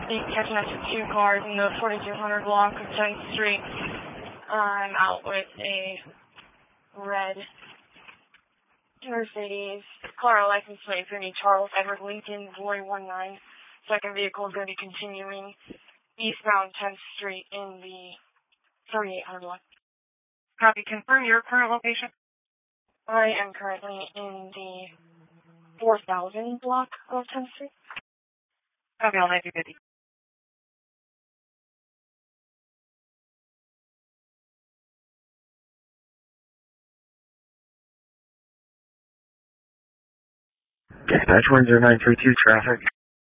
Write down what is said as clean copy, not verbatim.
catching up to two cars in the 4200 block of 10th Street. I'm out with a red Mercedes, car license plate for me, Charles Edward Lincoln, Glory 19. Second vehicle is going to be continuing eastbound 10th Street in the 3800 block. Copy. Confirm your current location. I am currently in the 4000 block of 10th Street. Copy, all 9250. Dispatch 10932 traffic.